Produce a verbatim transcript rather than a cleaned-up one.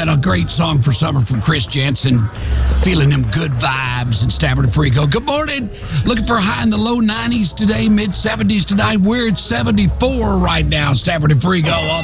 said, a great song for summer from Chris Jensen. Feeling them good vibes in Stafford and Frico. Good morning. Looking for a high in the low nineties today, mid seventies tonight. We're at seventy-four right now, Stafford and Frico. On